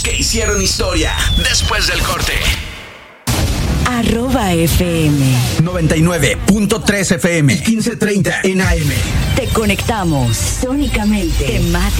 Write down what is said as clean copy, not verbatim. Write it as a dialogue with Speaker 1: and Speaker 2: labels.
Speaker 1: que hicieron historia, después del corte.
Speaker 2: @FM
Speaker 3: 99.3 FM 1530 en AM.
Speaker 2: Te conectamos sónicamente. Temática.